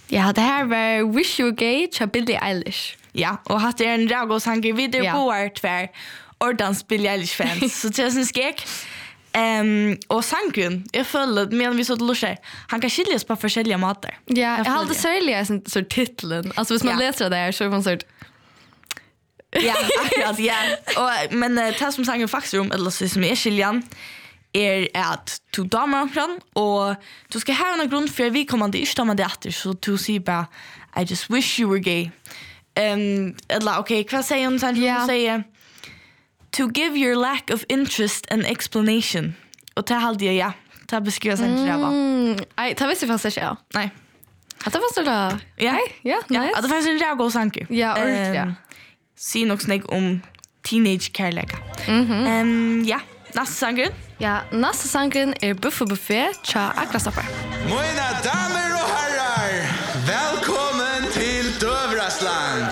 Ja, det här var Wish You Were Gay till Billie Eilish. Ja, och hade en Rago sang vidare på tvär ordans Billie Eilish fans. Så det är en skek. Och sangen, jag följde medan vi så till Lucia. Han kan skiljas på olika matar. Ja, jag hade särskilt så titeln. Alltså hvis man läser det där så är man så ja, akkurat, ja. Men det som sangen faktiskt om, eller så som är skiljan, är att du damer fram och du ska ha en grund för vi kommer inte att det efter så du säger bara I just wish you were gay. Eller okej, vad säger hon sen? Hon säger to give your lack of interest an explanation. Och det hade jag, det beskriver sen till det va. Nej, det visste jag faktiskt inte. Nej. Att det var så där. Ja. Ja, nice. Ja, det fanns en rätt god sank. Ja, ordentligt. Säg något snägg om teenage kärleka. Ja, nästa sangen. Ja, nästa sangen är Buffet Buffet tja Akrastoppar. Mina damer och herrar, välkommen till Dövrasland.